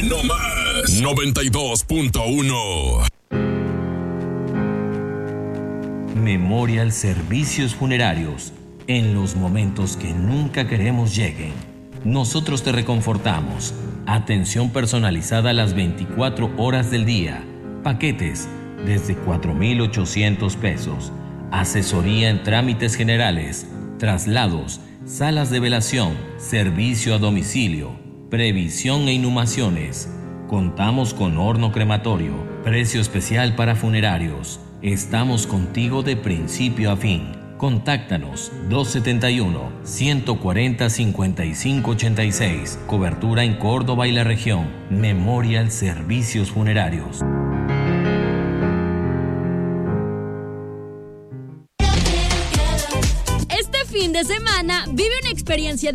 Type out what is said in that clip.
no más 92.1. Memorial Servicios Funerarios. En los momentos que nunca queremos lleguen, nosotros te reconfortamos. Atención personalizada a las 24 horas del día. Paquetes desde 4,800 pesos. Asesoría en trámites generales, traslados, salas de velación, servicio a domicilio, previsión e inhumaciones. Contamos con horno crematorio, precio especial para funerarios. Estamos contigo de principio a fin. Contáctanos 271-140-5586. Cobertura en Córdoba y la región. Memorial Servicios Funerarios. Este fin de semana vive una experiencia